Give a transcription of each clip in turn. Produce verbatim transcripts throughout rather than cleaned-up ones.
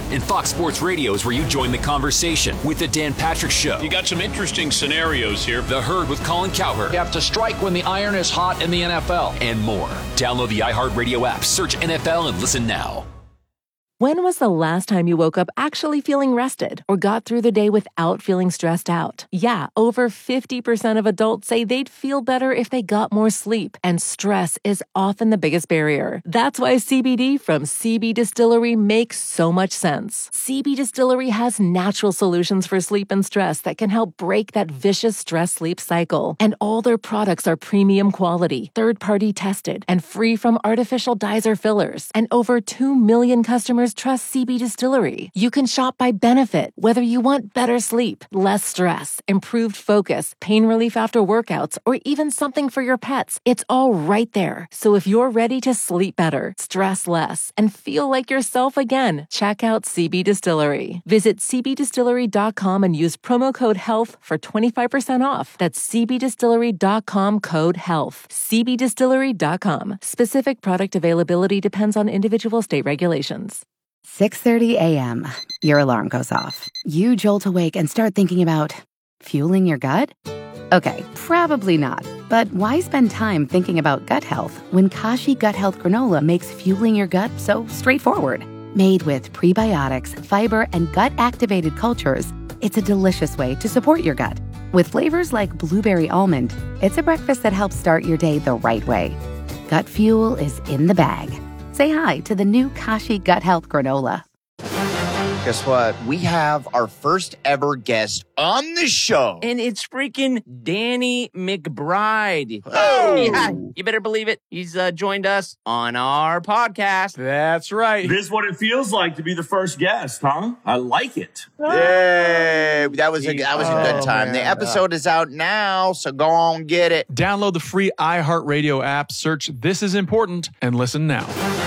And Fox Sports Radio is where you join the conversation with The Dan Patrick Show. You got some interesting scenarios here. The Herd with Colin Cowherd. You have to strike when the iron is hot in the N F L. And more. Download the iHeartRadio app, search N F L, and listen now. When was the last time you woke up actually feeling rested or got through the day without feeling stressed out? Yeah, over fifty percent of adults say they'd feel better if they got more sleep, and stress is often the biggest barrier. That's why C B D from C B Distillery makes so much sense. C B Distillery has natural solutions for sleep and stress that can help break that vicious stress-sleep cycle. And all their products are premium quality, third-party tested, and free from artificial dyes or fillers. And over two million customers trust C B Distillery. You can shop by benefit, whether you want better sleep, less stress, improved focus, pain relief after workouts, or even something for your pets. It's all right there. So if you're ready to sleep better, stress less, and feel like yourself again, check out C B Distillery. Visit c b distillery dot com and use promo code HEALTH for twenty-five percent off. That's c b distillery dot com code HEALTH. c b distillery dot com. Specific product availability depends on individual state regulations. six thirty a.m. Your alarm goes off. You jolt awake and start thinking about fueling your gut? Okay, probably not. But why spend time thinking about gut health when Kashi Gut Health Granola makes fueling your gut so straightforward? Made with prebiotics, fiber, and gut-activated cultures, it's a delicious way to support your gut. With flavors like blueberry almond, it's a breakfast that helps start your day the right way. Gut fuel is in the bag. Say hi to the new Kashi Gut Health Granola. Guess what? We have our first ever guest on the show. And it's freaking Danny McBride. Oh! Yeah, you better believe it. He's uh, joined us on our podcast. That's right. This is what it feels like to be the first guest, huh? I like it. Yay! That was a, that was a good time. Oh, the episode is out now, so go on, get it. Download the free iHeartRadio app, search This Is Important, and listen now.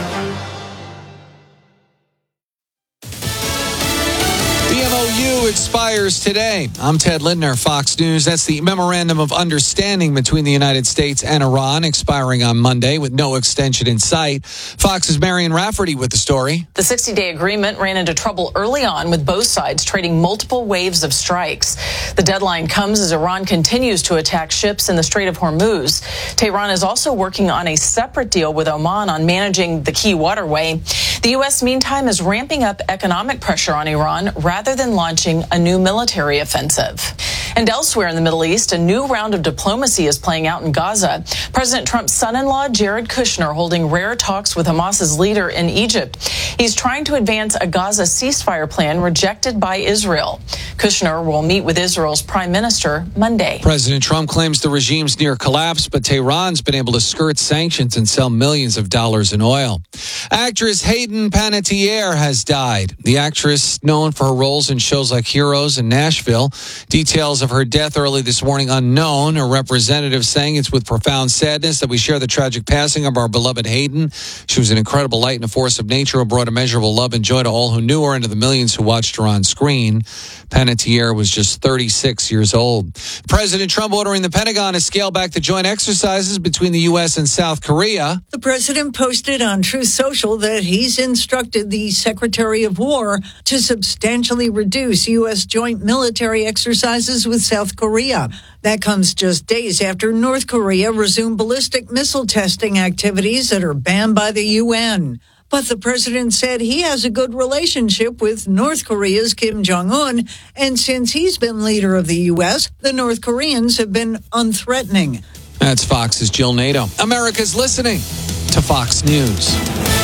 The M O U expires today. I'm Ted Lindner, Fox News. That's the Memorandum of Understanding between the United States and Iran, expiring on Monday with no extension in sight. Fox's Marion Rafferty with the story. The sixty-day agreement ran into trouble early on, with both sides trading multiple waves of strikes. The deadline comes as Iran continues to attack ships in the Strait of Hormuz. Tehran is also working on a separate deal with Oman on managing the key waterway. The U S, meantime, is ramping up economic pressure on Iran rather than launching a new military offensive. And elsewhere in the Middle East, a new round of diplomacy is playing out in Gaza. President Trump's son-in-law, Jared Kushner, holding rare talks with Hamas's leader in Egypt. He's trying to advance a Gaza ceasefire plan rejected by Israel. Kushner will meet with Israel's prime minister Monday. President Trump claims the regime's near collapse, but Tehran's been able to skirt sanctions and sell millions of dollars in oil. Actress Hayden Panettiere has died. The actress, known for her roles in shows like Heroes and Nashville. Details of her death early this morning unknown. Her representative saying it's with profound sadness that we share the tragic passing of our beloved Hayden. She was an incredible light and a force of nature who brought immeasurable love and joy to all who knew her and to the millions who watched her on screen. Panettiere was just thirty-six years old. President Trump ordering the Pentagon to scale back the joint exercises between the U S and South Korea. The president posted on Truth Social that he's instructed the Secretary of War to substantially reduce U S joint military exercises with South Korea. That comes just days after North Korea resumed ballistic missile testing activities that are banned by the U N. But the president said he has a good relationship with North Korea's Kim Jong-un, and since he's been leader of the U S, the North Koreans have been unthreatening. That's Fox's Jill Nato. America's listening to Fox News.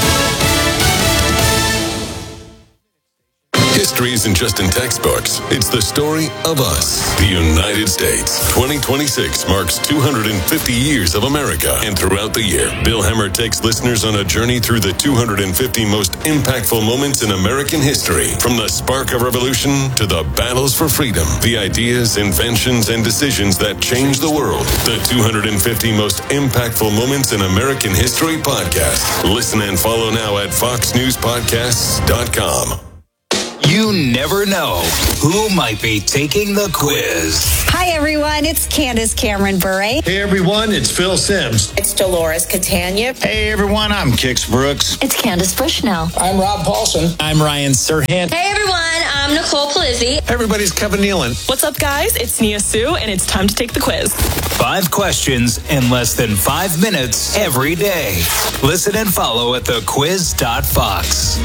History isn't just in textbooks. It's the story of us, the United States. twenty twenty-six marks two hundred fifty years of America. And throughout the year, Bill Hemmer takes listeners on a journey through the two hundred fifty most impactful moments in American history. From the spark of revolution to the battles for freedom, the ideas, inventions, and decisions that changed the world. The two hundred fifty most impactful moments in American history podcast. Listen and follow now at fox news podcasts dot com. You never know who might be taking the quiz. Hi, everyone. It's Candace Cameron Bure. Hey, everyone. It's Phil Simms. It's Dolores Catania. Hey, everyone. I'm Kix Brooks. It's Candace Bushnell. I'm Rob Paulson. I'm Ryan Serhant. Hey, everyone. I'm Nicole Palizzi. Hey, everybody's Kevin Nealon. What's up, guys? It's Nia Sue, and it's time to take the quiz. Five questions in less than five minutes every day. Listen and follow at the quiz dot fox.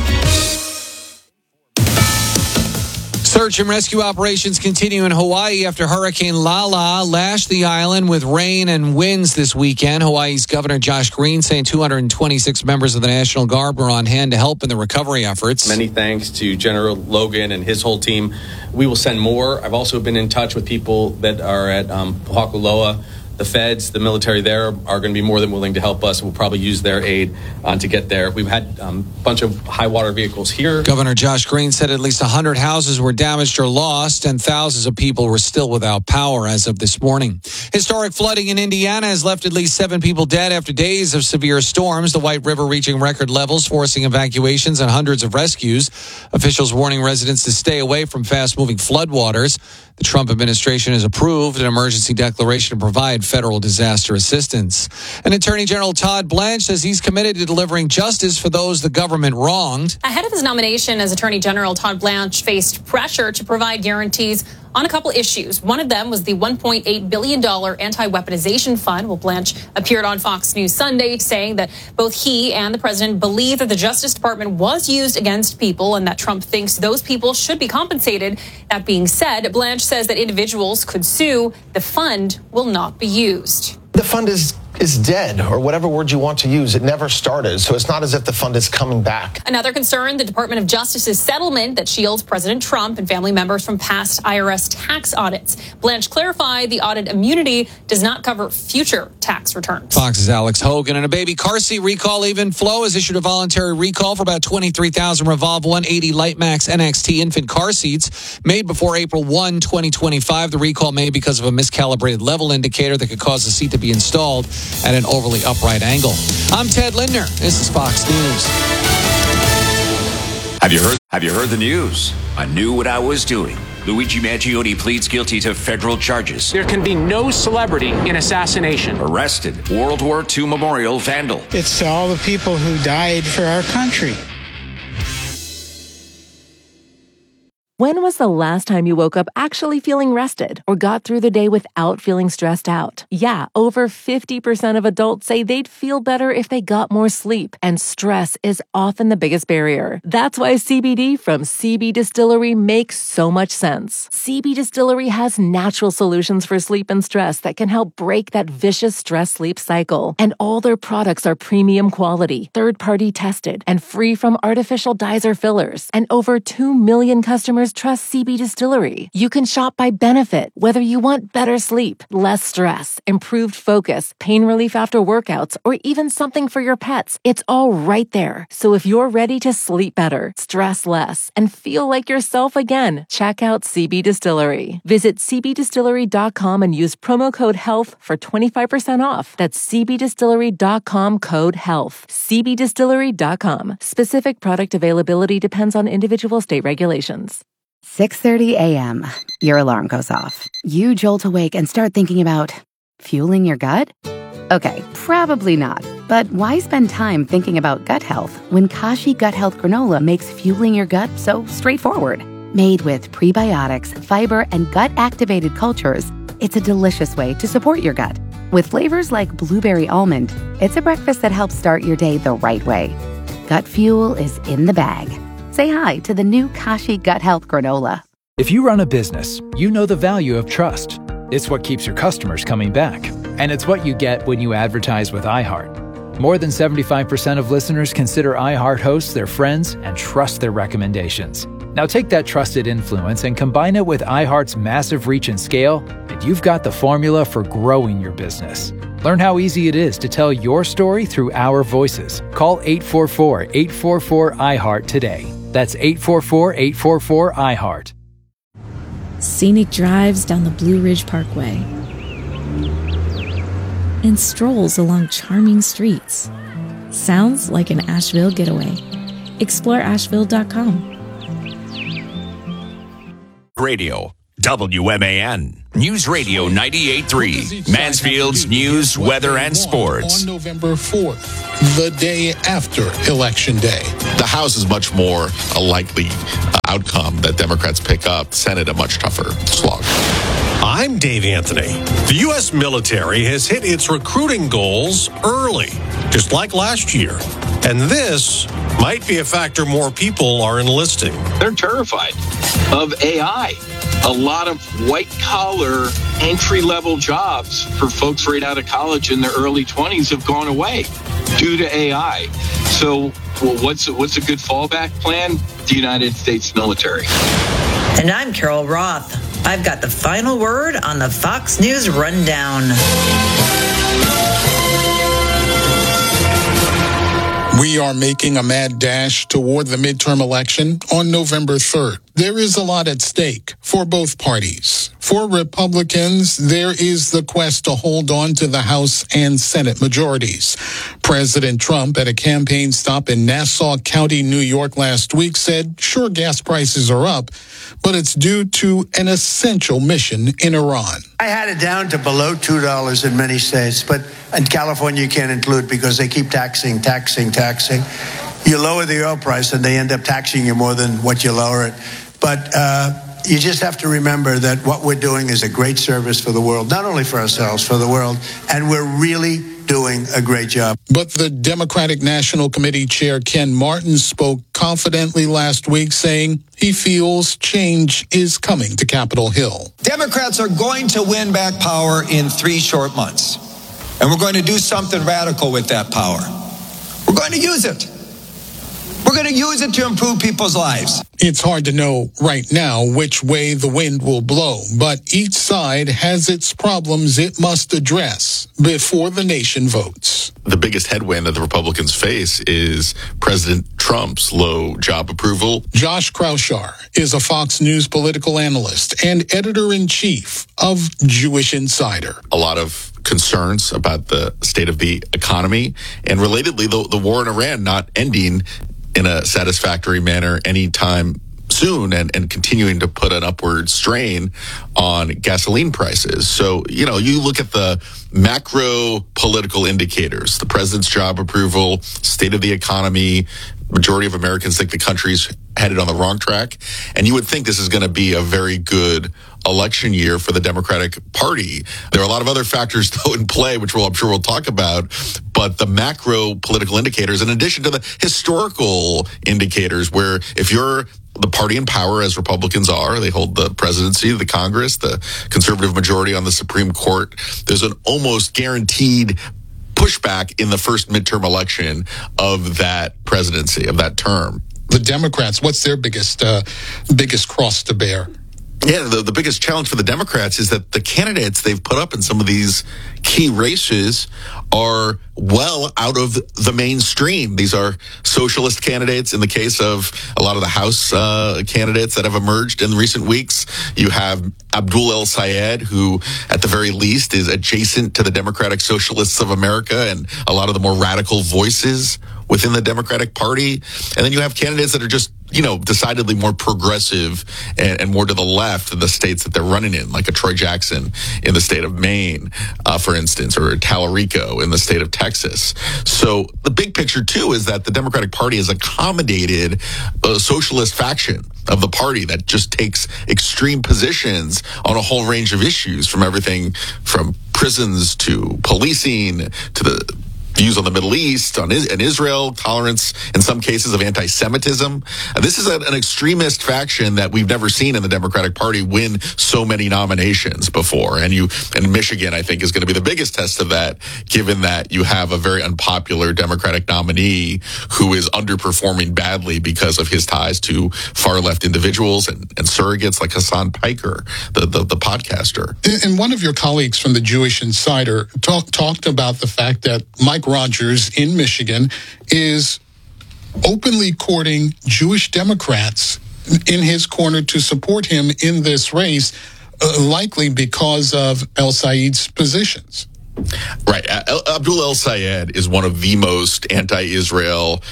Search and rescue operations continue in Hawaii after Hurricane Lala lashed the island with rain and winds this weekend. Hawaii's Governor Josh Green saying two hundred twenty-six members of the National Guard were on hand to help in the recovery efforts. Many thanks to General Logan and his whole team. We will send more. I've also been in touch with people that are at um, Pohakuloa. The feds, the military there are going to be more than willing to help us. We'll probably use their aid uh, to get there. We've had a um, bunch of high water vehicles here. Governor Josh Green said at least one hundred houses were damaged or lost, and thousands of people were still without power as of this morning. Historic flooding in Indiana has left at least seven people dead after days of severe storms. The White River reaching record levels, forcing evacuations and hundreds of rescues. Officials warning residents to stay away from fast-moving floodwaters. The Trump administration has approved an emergency declaration to provide federal disaster assistance. And Attorney General Todd Blanche says he's committed to delivering justice for those the government wronged. Ahead of his nomination as Attorney General, Todd Blanche faced pressure to provide guarantees on a couple issues. One of them was the one point eight billion dollars anti-weaponization fund. Well, Blanche appeared on Fox News Sunday saying that both he and the president believe that the Justice Department was used against people and that Trump thinks those people should be compensated. That being said, Blanche says that individuals could sue. The fund will not be used. The fund is is dead, or whatever word you want to use. It never started, so it's not as if the fund is coming back. Another concern, the Department of Justice's settlement that shields President Trump and family members from past I R S tax audits. Blanche clarified the audit immunity does not cover future tax returns. Fox's Alex Hogan. And a baby car seat recall. Even Flow has issued a voluntary recall for about twenty-three thousand Revolve one eighty Lightmax N X T infant car seats made before April first, twenty twenty-five. The recall made because of a miscalibrated level indicator that could cause the seat to be installed at an overly upright angle. I'm Ted Lindner. This is Fox News. Have you heard? Have you heard the news? I knew what I was doing. Luigi Mangione pleads guilty to federal charges. There can be no celebrity in assassination. Arrested. World War Two memorial vandal. It's to all the people who died for our country. When was the last time you woke up actually feeling rested or got through the day without feeling stressed out? Yeah, over fifty percent of adults say they'd feel better if they got more sleep, and stress is often the biggest barrier. That's why C B D from C B Distillery makes so much sense. C B Distillery has natural solutions for sleep and stress that can help break that vicious stress-sleep cycle. And all their products are premium quality, third-party tested, and free from artificial dyes or fillers. And over two million customers trust C B Distillery. You can shop by benefit, whether you want better sleep, less stress, improved focus, pain relief after workouts, or even something for your pets. It's all right there. So if you're ready to sleep better, stress less, and feel like yourself again, check out C B Distillery. Visit c b distillery dot com and use promo code HEALTH for twenty-five percent off. That's c b distillery dot com code HEALTH. c b distillery dot com. Specific product availability depends on individual state regulations. six thirty a.m. Your alarm goes off. You jolt awake and start thinking about fueling your gut? Okay, probably not. But why spend time thinking about gut health when Kashi Gut Health Granola makes fueling your gut so straightforward? Made with prebiotics, fiber, and gut-activated cultures, it's a delicious way to support your gut. With flavors like blueberry almond, it's a breakfast that helps start your day the right way. Gut fuel is in the bag. Say hi to the new Kashi Gut Health Granola. If you run a business, you know the value of trust. It's what keeps your customers coming back. And it's what you get when you advertise with iHeart. More than seventy-five percent of listeners consider iHeart hosts their friends and trust their recommendations. Now take that trusted influence and combine it with iHeart's massive reach and scale, and you've got the formula for growing your business. Learn how easy it is to tell your story through our voices. Call eight four four, eight four four, I heart today. That's eight four four, eight four four, I heart. Scenic drives down the Blue Ridge Parkway and strolls along charming streets. Sounds like an Asheville getaway. Explore asheville dot com. Radio W M A N, News Radio ninety-eight point three, Mansfield's news, weather, and sports. On November fourth, the day after Election Day. The House is much more a likely uh, outcome that Democrats pick up. The Senate, a much tougher slog. I'm Dave Anthony. The U S military has hit its recruiting goals early, just like last year. And this might be a factor more people are enlisting. They're terrified of A I. A lot of white-collar, entry-level jobs for folks right out of college in their early twenties have gone away due to A I. So well, what's, what's a good fallback plan? The United States military. And I'm Carol Roth. I've got the final word on the Fox News Rundown. We are making a mad dash toward the midterm election on November third. There is a lot at stake for both parties. For Republicans, there is the quest to hold on to the House and Senate majorities. President Trump, at a campaign stop in Nassau County, New York last week, said, sure, gas prices are up, but it's due to an essential mission in Iran. I had it down to below two dollars in many states, but in California you can't include because they keep taxing, taxing, taxing. You lower the oil price and they end up taxing you more than what you lower it. But uh, you just have to remember that what we're doing is a great service for the world, not only for ourselves, for the world, and we're really doing a great job. But the Democratic National Committee Chair Ken Martin spoke confidently last week, saying he feels change is coming to Capitol Hill. Democrats are going to win back power in three short months, and we're going to do something radical with that power. We're going to use it. We're going to use it to improve people's lives. It's hard to know right now which way the wind will blow, but each side has its problems it must address before the nation votes. The biggest headwind that the Republicans face is President Trump's low job approval. Josh Kraushaar is a Fox News political analyst and editor-in-chief of Jewish Insider. A lot of concerns about the state of the economy, and relatedly, the, the war in Iran not ending in a satisfactory manner anytime soon, and, and continuing to put an upward strain on gasoline prices. So, you know, you look at the macro political indicators, the president's job approval, state of the economy, majority of Americans think the country's headed on the wrong track. And you would think this is going to be a very good election year for the Democratic Party. There are a lot of other factors, though, in play, which we'll, I'm sure we'll talk about. But the macro political indicators, in addition to the historical indicators, where if you're the party in power, as Republicans are, they hold the presidency, the Congress, the conservative majority on the Supreme Court, there's an almost guaranteed pushback in the first midterm election of that presidency, of that term. The Democrats, what's their biggest uh, biggest cross to bear? Yeah, the, the biggest challenge for the Democrats is that the candidates they've put up in some of these key races are well out of the mainstream. These are socialist candidates. In the case of a lot of the House uh, candidates that have emerged in recent weeks, you have Abdul El-Sayed, who at the very least is adjacent to the Democratic Socialists of America and a lot of the more radical voices within the Democratic Party. And then you have candidates that are just, you know, decidedly more progressive and, and more to the left in the states that they're running in, like a Troy Jackson in the state of Maine, uh, for instance, or Tallarico in the state of Texas. So the big picture, too, is that the Democratic Party has accommodated a socialist faction of the party that just takes extreme positions on a whole range of issues, from everything from prisons to policing to the views on the Middle East, on is- and Israel, tolerance in some cases of anti-Semitism. Uh, this is a, an extremist faction that we've never seen in the Democratic Party win so many nominations before. And you, and Michigan, I think, is going to be the biggest test of that, given that you have a very unpopular Democratic nominee who is underperforming badly because of his ties to far-left individuals and, and surrogates like Hassan Piker, the, the, the podcaster. And one of your colleagues from the Jewish Insider talk, talked about the fact that Mike Rogers in Michigan is openly courting Jewish Democrats in his corner to support him in this race, uh, likely because of El-Sayed's positions. Right. Abdul El-Sayed is one of the most anti-Israel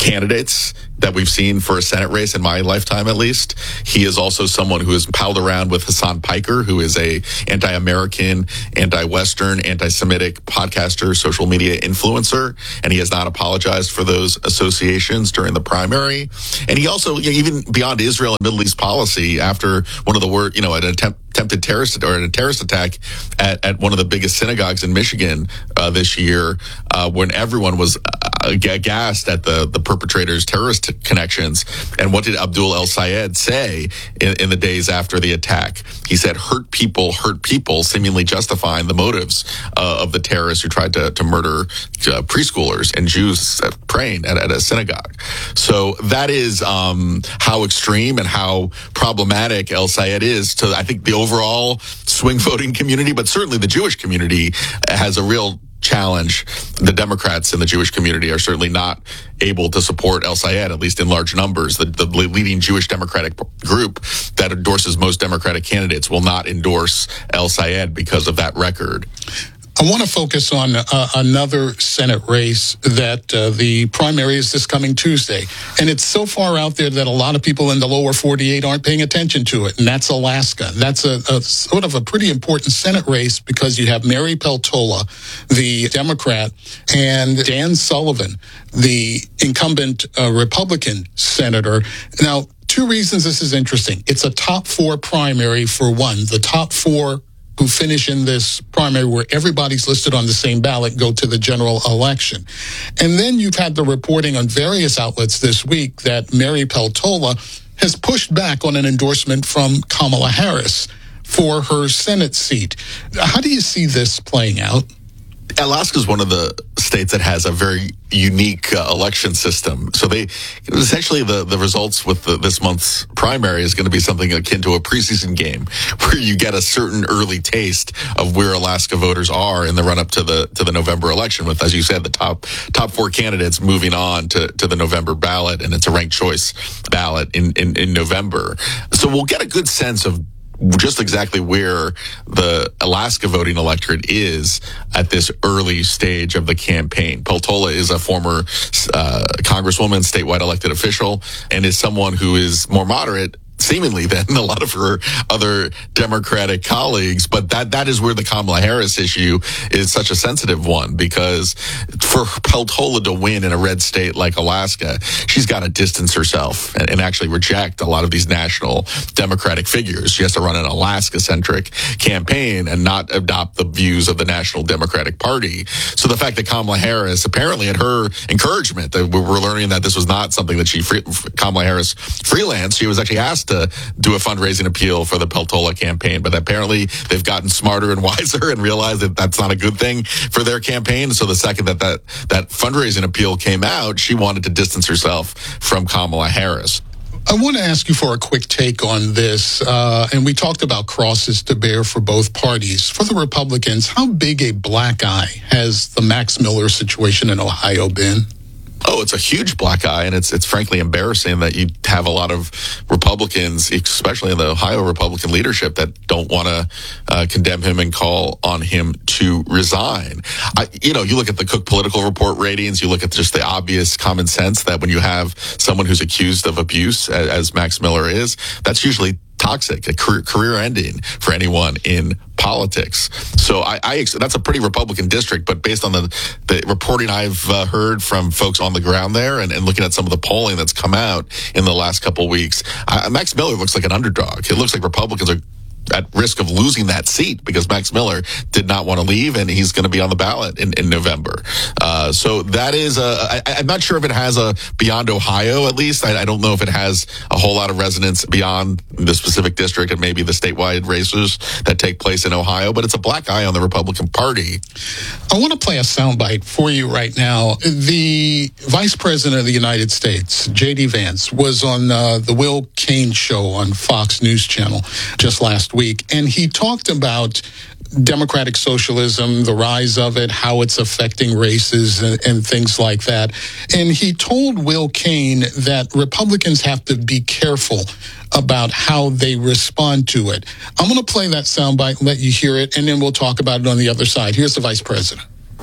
candidates that we've seen for a Senate race in my lifetime, at least. He is also someone who has palled around with Hassan Piker, who is a anti-American, anti-Western, anti-Semitic podcaster, social media influencer, and he has not apologized for those associations during the primary. And he also, you know, even beyond Israel and Middle East policy, after one of the word, you know, an attempt attempted terrorist or a terrorist attack at, at one of the biggest synagogues in Michigan uh, this year, uh, when everyone was uh, aghast at the, the perpetrator's terrorist connections. And what did Abdul El Sayed say in, in the days after the attack? He said, hurt people, hurt people, seemingly justifying the motives uh, of the terrorists who tried to, to murder uh, preschoolers and Jews praying at, at a synagogue. So that is um, how extreme and how problematic El Sayed is to, I think, the overall swing voting community, but certainly the Jewish community has a real challenge. The Democrats in the Jewish community are certainly not able to support El Sayed, at least in large numbers. The, the leading Jewish Democratic group that endorses most Democratic candidates will not endorse El Sayed because of that record. I want to focus on uh, another Senate race that uh, the primary is this coming Tuesday. And it's so far out there that a lot of people in the lower forty-eight aren't paying attention to it. And that's Alaska. That's a, a sort of a pretty important Senate race because you have Mary Peltola, the Democrat, and Dan Sullivan, the incumbent uh, Republican senator. Now, two reasons this is interesting. It's a top four primary for one. The top four who finish in this primary where everybody's listed on the same ballot go to the general election. And then you've had the reporting on various outlets this week that Mary Peltola has pushed back on an endorsement from Kamala Harris for her Senate seat. How do you see this playing out? Alaska is one of the states that has a very unique uh, election system. So they essentially the, the results with the, this month's primary is going to be something akin to a preseason game where you get a certain early taste of where Alaska voters are in the run up to the to the November election with, as you said, the top top four candidates moving on to, to the November ballot, and it's a ranked choice ballot in, in, in November. So we'll get a good sense of just exactly where the Alaska voting electorate is at this early stage of the campaign. Peltola is a former uh, congresswoman, statewide elected official, and is someone who is more moderate seemingly than a lot of her other Democratic colleagues. But that that is where the Kamala Harris issue is such a sensitive one, because for Peltola to win in a red state like Alaska, she's got to distance herself and, and actually reject a lot of these national Democratic figures. She has to run an Alaska-centric campaign and not adopt the views of the National Democratic Party. So the fact that Kamala Harris, apparently at her encouragement, that we're learning that this was not something that she, free, Kamala Harris freelanced, she was actually asked to do a fundraising appeal for the Peltola campaign, but apparently they've gotten smarter and wiser and realized that that's not a good thing for their campaign. So the second that that, that fundraising appeal came out, she wanted to distance herself from Kamala Harris. I want to ask you for a quick take on this. Uh, and we talked about crosses to bear for both parties. For the Republicans, how big a black eye has the Max Miller situation in Ohio been? Oh, it's a huge black eye, and it's it's frankly embarrassing that you have a lot of Republicans, especially in the Ohio Republican leadership, that don't want to uh, condemn him and call on him to resign. I, you know, you look at the Cook Political Report ratings, you look at just the obvious common sense that when you have someone who's accused of abuse, as, as Max Miller is, that's usually toxic, a career, career ending for anyone in politics. So I, I that's a pretty Republican district, but based on the, the reporting I've uh, heard from folks on the ground there and, and looking at some of the polling that's come out in the last couple of weeks, uh, Max Miller looks like an underdog. It looks like Republicans are at risk of losing that seat because Max Miller did not want to leave, and he's going to be on the ballot in, in November. Uh, so that is a, I, I'm not sure if it has a beyond Ohio, at least. I, I don't know if it has a whole lot of resonance beyond the specific district and maybe the statewide races that take place in Ohio, but it's a black eye on the Republican Party. I want to play a soundbite for you right now. The Vice President of the United States, J D Vance, was on uh, the Will Cain show on Fox News Channel just last week, and he talked about democratic socialism, the rise of it, how it's affecting races and, and things like that. And he told Will Cain that Republicans have to be careful about how they respond to it. I'm going to play that soundbite and let you hear it, and then we'll talk about it on the other side. Here's the Vice President.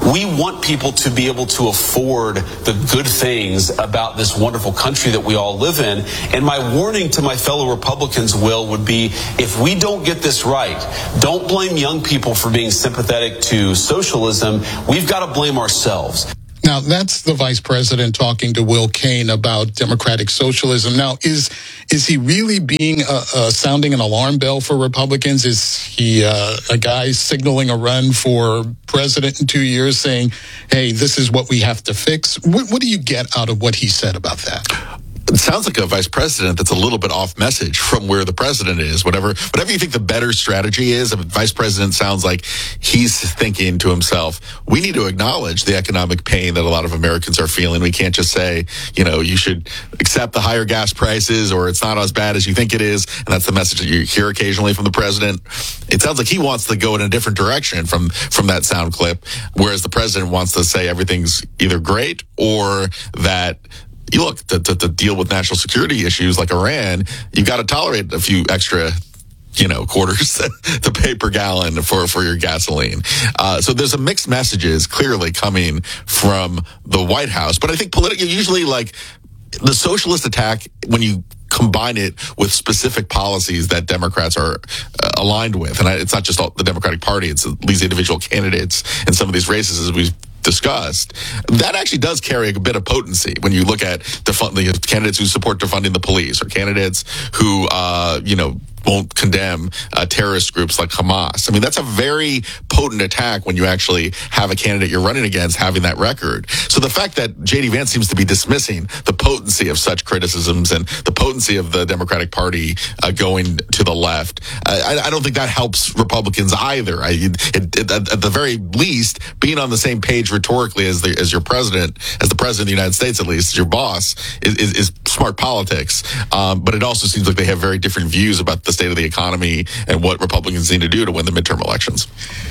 We want people to be able to afford the good things about this wonderful country that we all live in. And my warning to my fellow Republicans, Will, would be if we don't get this right, don't blame young people for being sympathetic to socialism. We've got to blame ourselves. Now, that's the vice president talking to Will Cain about democratic socialism. Now, is is he really being uh, uh, sounding an alarm bell for Republicans? Is he uh, a guy signaling a run for president in two years saying, hey, this is what we have to fix? What, what do you get out of what he said about that? It sounds like a vice president that's a little bit off message from where the president is. Whatever, whatever you think the better strategy is, a vice president sounds like he's thinking to himself, we need to acknowledge the economic pain that a lot of Americans are feeling. We can't just say, you know, you should accept the higher gas prices or it's not as bad as you think it is. And that's the message that you hear occasionally from the president. It sounds like he wants to go in a different direction from, from that sound clip, whereas the president wants to say everything's either great or that you look, to, to, to deal with national security issues like Iran, you've got to tolerate a few extra, you know, quarters to pay per gallon for, for your gasoline. Uh, so there's a mixed messages clearly coming from the White House. But I think politically, usually like the socialist attack, when you combine it with specific policies that Democrats are uh, aligned with, and I, it's not just all, the Democratic Party, it's these individual candidates in some of these races, as we've discussed, that actually does carry a bit of potency when you look at defund- the candidates who support defunding the police or candidates who, uh, you know, won't condemn uh, terrorist groups like Hamas. I mean, that's a very potent attack when you actually have a candidate you're running against having that record. So the fact that J D Vance seems to be dismissing the potency of such criticisms and the potency of the Democratic Party uh, going to the left, uh, I, I don't think that helps Republicans either. I, it, it, at, at the very least, being on the same page rhetorically as the as your president, as the president of the United States, at least, as your boss, is, is, is smart politics. Um, but it also seems like they have very different views about the state of the economy and what Republicans need to do to win the midterm elections.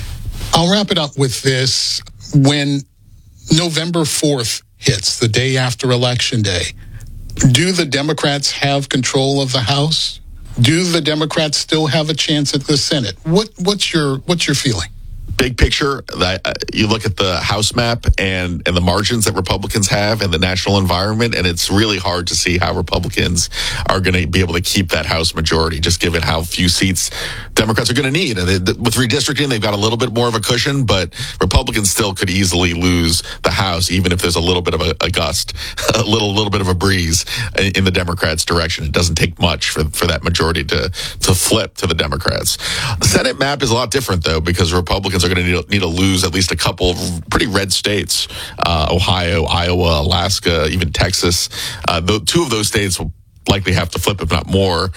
I'll wrap it up with this. When November fourth hits, the day after Election Day, do the Democrats have control of the House? Do the Democrats still have a chance at the Senate? What what's your what's your feeling? Big picture, that uh, you look at the House map and, and the margins that Republicans have and the national environment, and it's really hard to see how Republicans are going to be able to keep that House majority, just given how few seats Democrats are going to need. And they, with redistricting, they've got a little bit more of a cushion, but Republicans still could easily lose the House, even if there's a little bit of a, a gust, a little little bit of a breeze in the Democrats' direction. It doesn't take much for, for that majority to, to flip to the Democrats. The Senate map is a lot different, though, because Republicans are going to need, need to lose at least a couple of pretty red states, uh, Ohio, Iowa, Alaska, even Texas. Uh, the, two of those states will likely have to flip, if not more.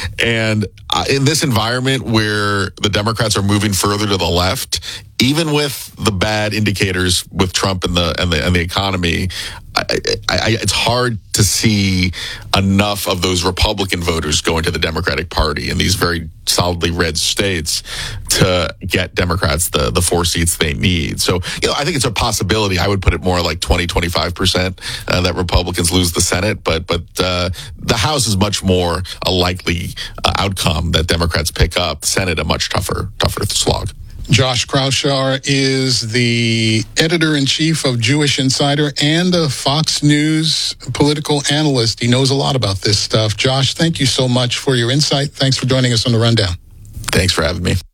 And uh, in this environment where the Democrats are moving further to the left, even with the bad indicators with Trump and the and the, and the economy, I, I, it's hard to see enough of those Republican voters going to the Democratic Party in these very solidly red states to get Democrats the, the four seats they need. So, you know, I think it's a possibility. I would put it more like twenty, twenty-five percent uh, that Republicans lose the Senate, but but uh, the House is much more a likely uh, outcome that Democrats pick up. The Senate, a much tougher, tougher slog. Josh Kraushaar is the editor-in-chief of Jewish Insider and a Fox News political analyst. He knows a lot about this stuff. Josh, thank you so much for your insight. Thanks for joining us on The Rundown. Thanks for having me.